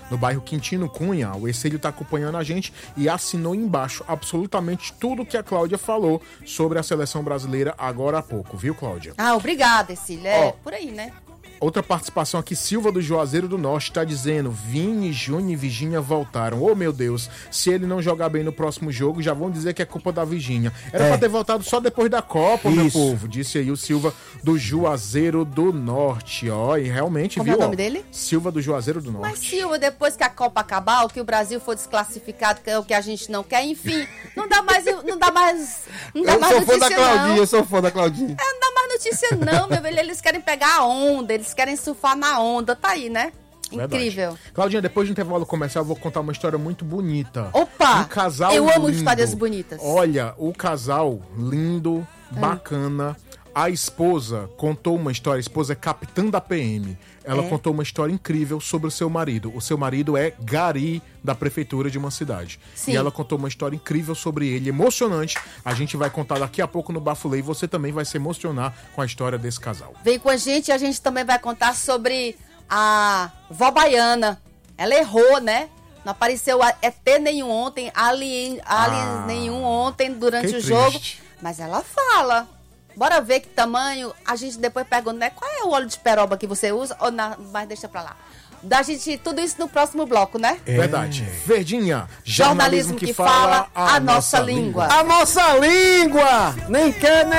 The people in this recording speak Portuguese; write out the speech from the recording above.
no bairro Quintino Cunha. O Ercílio está acompanhando a gente e assinou embaixo absolutamente tudo que a Cláudia falou sobre a seleção brasileira agora há pouco, viu, Cláudia? Obrigada, Ercílio. Por aí, né? Outra participação aqui, Silva do Juazeiro do Norte está dizendo: Vini, Júnior e Virgínia voltaram. Oh, meu Deus, se ele não jogar bem no próximo jogo, já vão dizer que é culpa da Virgínia. Era pra ter voltado só depois da Copa, meu povo. Disse aí o Silva do Juazeiro do Norte. Ó, e realmente, Como viu? é o nome dele? Silva do Juazeiro do Norte. Mas, Silva, depois que a Copa acabar, o que o Brasil for desclassificado, que é o que a gente não quer, enfim, não dá mais notícia, não. Eu sou fã da Claudinha. Não dá mais notícia, não, meu velho. Eles querem pegar a onda, eles querem surfar na onda. Tá aí, né? Incrível. Verdade. Claudinha, depois do intervalo comercial, eu vou contar uma história muito bonita. Opa! Um casal eu amo lindo. histórias bonitas. Olha, o casal lindo, bacana. A esposa contou uma história. A esposa é capitã da PM. Ela contou uma história incrível sobre o seu marido. O seu marido é gari da prefeitura de uma cidade. Sim. E ela contou uma história incrível sobre ele, emocionante. A gente vai contar daqui a pouco no Bafulê e você também vai se emocionar com a história desse casal. Vem com a gente e a gente também vai contar sobre a vó baiana. Ela errou, né? Não apareceu ET nenhum ontem, aliens nenhum ontem durante o jogo. Mas ela fala. Bora ver que tamanho. A gente depois pergunta, né? Qual é o óleo de peroba que você usa? Mas deixa pra lá. Da gente, tudo isso no próximo bloco, né? Verdade. Verdinha, jornalismo que fala a nossa língua. A nossa língua! Nem quer, nem